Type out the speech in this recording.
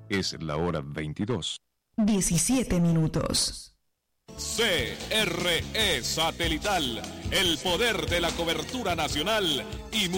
Es la hora 22. 17 minutos. CRE Satelital, el poder de la cobertura nacional y